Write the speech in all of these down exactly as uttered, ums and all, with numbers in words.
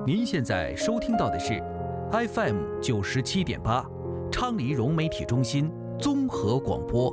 您现在收听到的是 F M 九十七点八，昌黎融媒体中心综合广播。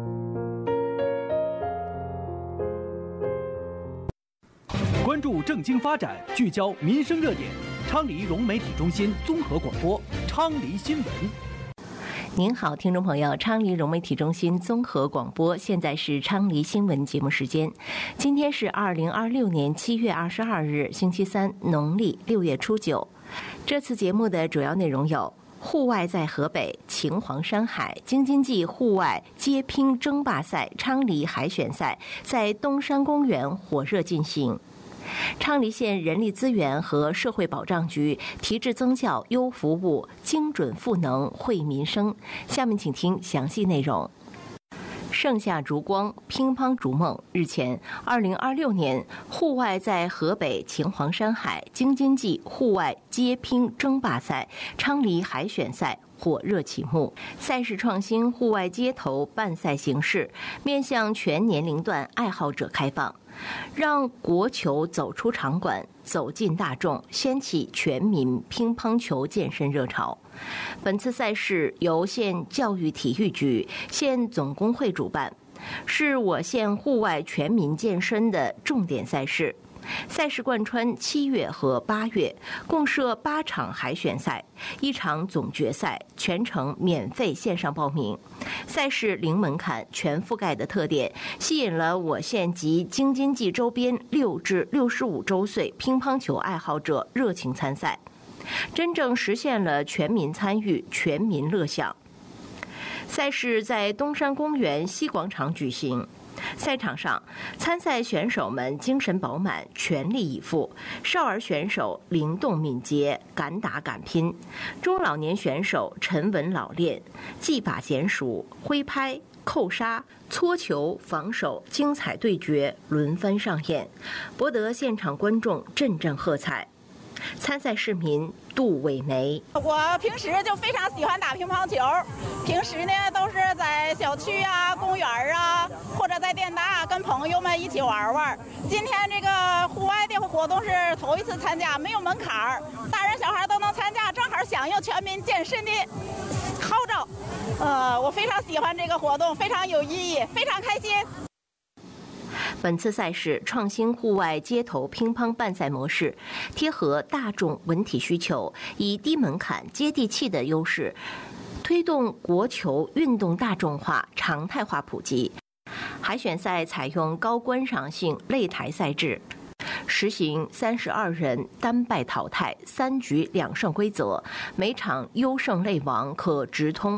关注政经发展，聚焦民生热点。昌黎融媒体中心综合广播，昌黎新闻。 您好，听众朋友，昌黎融媒体中心综合广播，现在是昌黎新闻节目时间。今天是二零二六年七月二十二日，星期三，农历六月初九。这次节目的主要内容有：户外在河北秦皇山海京津冀户外街拼争霸赛昌黎海选赛在东山公园火热进行。昌黎县人力资源和社会保障局提质增效优服务，精准赋能惠民生。下面请听详细内容。盛夏烛光，乒乓逐梦。日前，二零二六年户外在河北秦皇山海京津冀户外街拼争霸赛昌黎海选赛火热启幕。赛事创新户外街头办赛形式，面向全年龄段爱好者开放，让国球走出场馆，走进大众，掀起全民乒乓球健身热潮。本次赛事由县教育体育局、县总工会主办，是我县户外全民健身的重点赛事。赛事贯穿七月和八月，共设八场海选赛，一场总决赛，全程免费线上报名。赛事零门槛、全覆盖的特点，吸引了我县及京津冀周边六至六十五周岁乒乓球爱好者热情参赛，真正实现了全民参与、全民乐享。赛事在东山公园西广场举行。赛场上，参赛选手们精神饱满，全力以赴；少儿选手灵动敏捷，敢打敢拼；中老年选手沉稳老练，技法娴熟，挥拍、扣杀、搓球、防守，精彩对决轮番上演，博得现场观众阵阵喝彩。参赛市民杜伟梅： 我平时就非常喜欢打乒乓球，平时呢都是在小区啊、公园啊，或者在电大跟朋友们一起玩玩。今天这个户外的活动是头一次参加，没有门槛，大人小孩都能参加，正好响应全民健身的号召。呃，我非常喜欢这个活动，非常有意义，非常开心。 本次赛事创新户外街头乒乓办赛模式，贴合大众文体需求，以低门槛、接地气的优势，推动国球运动大众化、常态化普及。海选赛采用高观赏性擂台赛制，实行三十二人单败淘汰、三局两胜规则，每场优胜类王可直通